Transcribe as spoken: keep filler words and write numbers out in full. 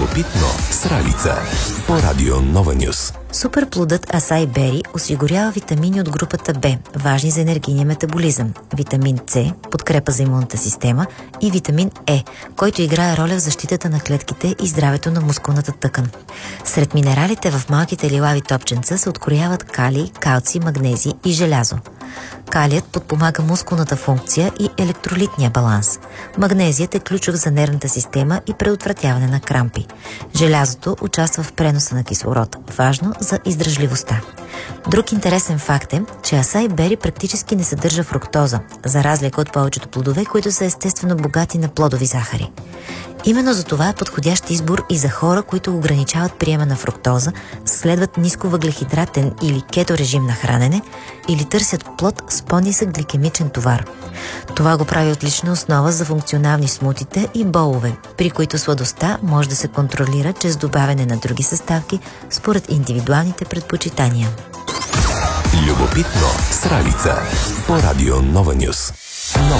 Любопитно с Ралица по Радио Нова Нюс. Суперплодът Асай Бери осигурява витамини от групата Б, важни за енергийния метаболизъм, витамин С, подкрепа за имунната система и витамин Е, който играе роля в защитата на клетките и здравето на мускулната тъкан. Сред минералите в малките лилави топченца се открояват калий, калци, магнези и желязо. Калият подпомага мускулната функция и електролитния баланс. Магнезият е ключов за нервната система и предотвратяване на крампи. Желязото участва в преноса на кислород, важно за издръжливостта. Друг интересен факт е, че асай бери практически не съдържа фруктоза, за разлика от повечето плодове, които са естествено богати на плодови захари. Именно за това е подходящ избор и за хора, които ограничават приема на фруктоза, следват нисковъглехидратен или кето режим на хранене или търсят плод с по-нисък гликемичен товар. Това го прави отлична основа за функционални смутита и болове, при които сладостта може да се контролира чрез добавяне на други съставки според индивидуалните предпочитания. Любопитно с Ралица по Радио Нова Нюс. Нова